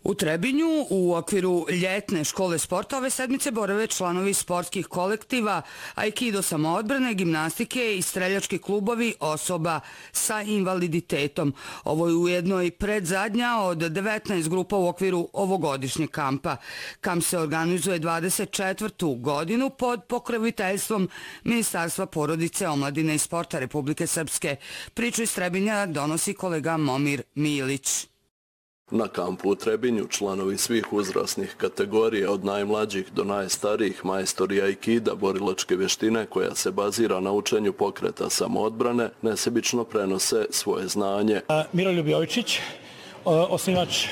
U Trebinju u okviru ljetne škole sporta ove sedmice borave članovi sportskih kolektiva, aikido samoodbrane, gimnastike i streljački klubovi osoba sa invaliditetom. Ovo je ujedno i predzadnja od 19 grupa u okviru ovogodišnjeg kampa. Kamp se organizuje 24. godinu pod pokroviteljstvom Ministarstva porodice, omladine i sporta Republike Srpske. Priču iz Trebinja donosi kolega Momir Milić. Na kampu u Trebinju članovi svih uzrasnih kategorija od najmlađih do najstarijih majstori aikida, borilačke vještine koja se bazira na učenju pokreta samoodbrane, nesebično prenose svoje znanje. Miroljub Jovičić, osnivač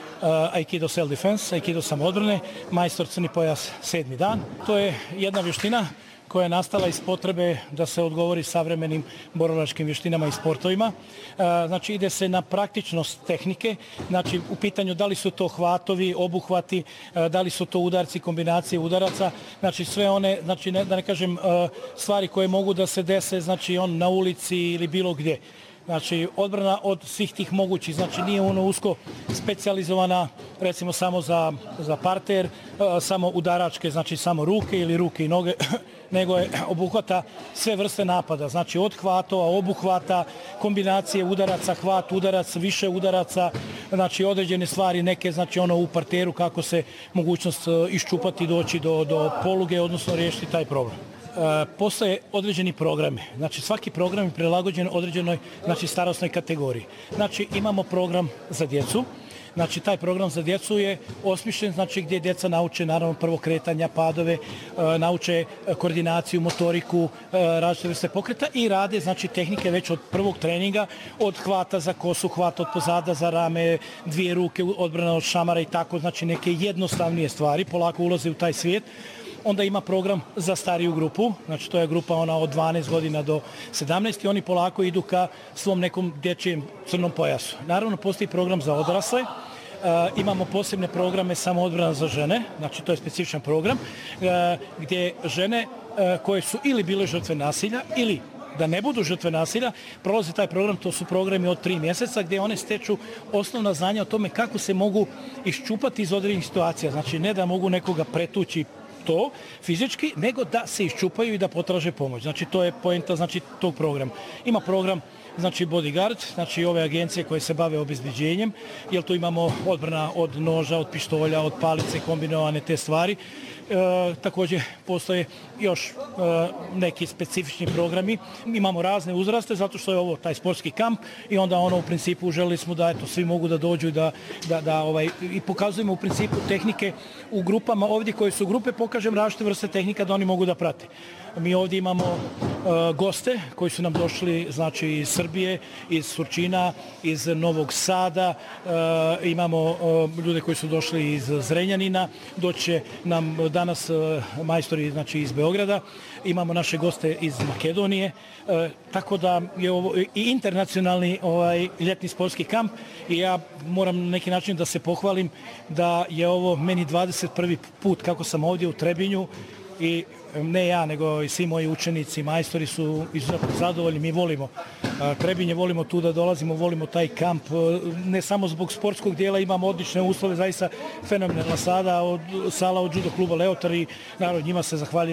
aikido self-defense, aikido samoodbrane, majstor crni pojas 7. dan. To je jedna vještina koja je nastala iz potrebe da se odgovori savremenim borilačkim vještinama i sportovima. Znači, ide se na praktičnost tehnike, znači u pitanju da li su to hvatovi, obuhvati, da li su to udarci, kombinacije udaraca, znači sve one, znači da ne kažem stvari koje mogu da se dese, znači on na ulici ili bilo gdje. Znači, odbrana od svih tih mogućih, znači nije ono usko specijalizovana, recimo samo za parter, samo udaračke, znači samo ruke ili ruke i noge, nego je obuhvata sve vrste napada, znači od hvatova, obuhvata, kombinacije udaraca, hvat, udarac, više udaraca, znači određene stvari, neke, znači ono u parteru kako se mogućnost iščupati, doći do poluge, odnosno riješiti taj problem. Postoje određeni programi. Znači svaki program je prilagođen određenoj starosnoj kategoriji. Znači imamo program za djecu. Znači taj program za djecu je osmišljen, znači gdje djeca nauče naravno prvo kretanja, padove, nauče koordinaciju, motoriku, različite vrste pokreta i rade znači tehnike već od prvog treninga, od hvata za kosu, hvata od pozada za rame, dvije ruke, odbrana od šamara i tako, znači neke jednostavnije stvari, polako ulaze u taj svijet. Onda ima program za stariju grupu, znači to je grupa ona od 12 godina do 17 i oni polako idu ka svom nekom dječjem crnom pojasu. Naravno, postoji program za odrasle, imamo posebne programe samoodbrana za žene, znači to je specifičan program gdje žene koje su ili bile žrtve nasilja ili da ne budu žrtve nasilja, prolaze taj program, to su programi od 3 mjeseca gdje one steču osnovna znanja o tome kako se mogu iščupati iz određenih situacija, znači ne da mogu nekoga pretući to fizički, nego da se iščupaju i da potraže pomoć. Znači to je poenta znači tog programa. Ima program znači bodyguard, znači ove agencije koje se bave obezbeđenjem, jer tu imamo odbrana od noža, od pištolja, od palice, kombinovane te stvari. Također postoje još neki specifični programi. Imamo razne uzraste zato što je ovo taj sportski kamp i onda ono u principu želili smo da eto svi mogu da dođu i i pokazujemo u principu tehnike u grupama ovdje koje su grupe, pokažem različite vrste tehnika da oni mogu da prate. Mi ovdje imamo goste koji su nam došli znači iz Srbije, iz Surčina, iz Novog Sada, imamo ljude koji su došli iz Zrenjanina, doće nam danas majstori znači iz Beograda, imamo naše goste iz Makedonije, tako da je ovo i internacionalni ljetni sportski kamp i ja moram na neki način da se pohvalim da je ovo meni 21. put kako sam ovdje u Trebinju i ne ja, nego i svi moji učenici, majstori su izuzetno zadovoljni. Mi volimo Trebinje, volimo tu da dolazimo, volimo taj kamp. Ne samo zbog sportskog dijela, imamo odlične uslove, zaista fenomenalna sala od judo kluba Leotar i naravno njima se zahvaljujem.